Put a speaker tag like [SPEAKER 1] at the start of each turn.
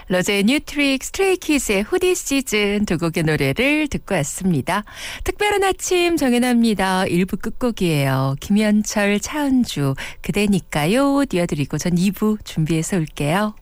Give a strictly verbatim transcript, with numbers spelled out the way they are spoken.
[SPEAKER 1] 로제 뉴트릭, 스트레이키즈의 후디 시즌 두 곡의 노래를 듣고 왔습니다. 특별한 아침 정연합니다. 일 부 끝곡이에요. 김현철, 차은주, 그대니까요 띄워드리고 전 이 부 준비해서 올게요.